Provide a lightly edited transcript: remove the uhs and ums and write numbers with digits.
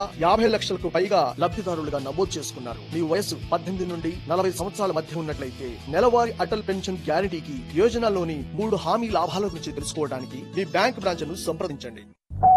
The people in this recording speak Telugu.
50 లక్షలకు పైగా లబ్ధిదారులుగా నమోదు చేసుకున్నారు. మీ వయసు 18 నుండి 40 సంవత్సరాల మధ్య ఉన్నట్లయితే నెలవారీ అటల్ పెన్షన్ గ్యారంటీకి యోజనలోని 3 హామీ లాభాల గురించి తెలుసుకోవడానికి మీ బ్యాంక్ బ్రాంచ్ ను సంప్రదించండి.